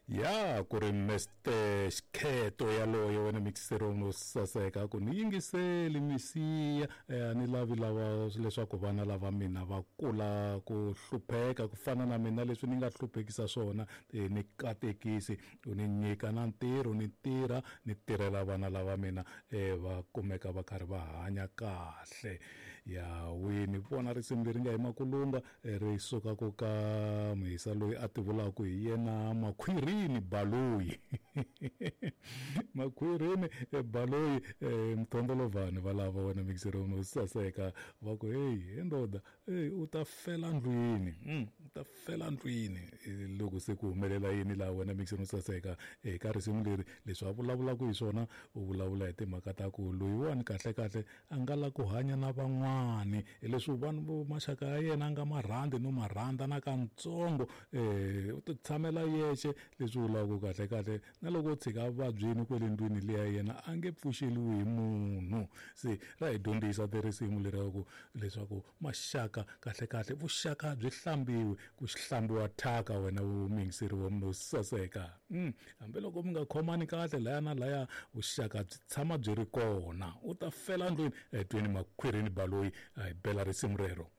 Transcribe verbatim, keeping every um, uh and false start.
Ya ku ri Mister Xikheto yaloyo wena mixero no saseka ku ni yingiseli misiya eh, ni lavi lava leswaku vana lava mina va kula ku hlupheka ku fana na mina leswi ni nga hluphekisa swona eh, ni katekisi ni nyika na ntirho ni tirha ni tirhela vana lava mina eh, va kumeka va karhi va hanya kahle ya wini vona risimu leri nga hi Makulumba eh, ri suka ku ka muhisa loyi a tivulaku hi yena Makhwirini Baloyi Makhwirini Baloyi eh, mthondolovani valava wena mixero no saseka va ku hey ndoda hey u ta fela ndlwini mm, u ta fela ndlwini e, loko se ku humelela yini la wena mixero no saseka eh, ka risimu leri leswi a vulavulaka hi swona u vulavula hi timhaka ta ku loyiwani kahle kahle a nga la ku hanya na van'wani leswi vanhu maxaka ya yena a nga marhandi no marhanda na kantsongo eh u tshamela yexe leswi vulaka kahle kahle na loko tshika vabyini kwele ndwini liya yena a nge pfuxeliwi hi munhu se ra hi dyondzisa tirisimu leri leswaku maxaka kahle kahle vuxaka byi hlambiwe ku hlambiwa thaka wena vumingiseriwa no saseka mm hambiloko mi nga khomani kahle laya na laya vuxaka byi tshama byi ri kona u ta fela ndlwini etweni Makhwirini Baloyi a hi bela risimu rero.